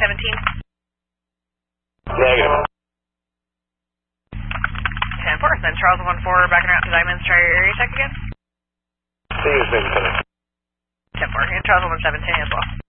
Negative. 10-4, then Charles 1-4, backing out to Diamonds, try your area check again. See you soon, 10-4, and Charles 1-7, as well.